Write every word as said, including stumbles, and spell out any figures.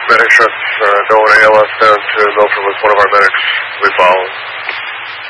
Medic truck uh, going A L S down to Milford with one of our medics. We follow.